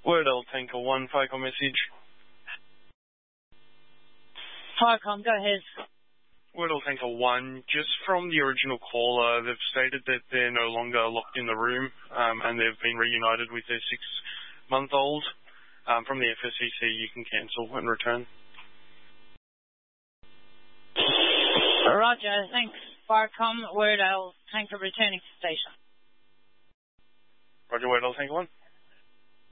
Word L Tanker 1, Ficom message. Ficom, go ahead. Word L Tanker 1, just from the original caller, they've stated that they're no longer locked in the room and they've been reunited with their 6-month-old. From the FSCC, you can cancel and return. Roger, thanks. Ficom, Word L Tanker returning to station. Roger, Word L Tanker 1.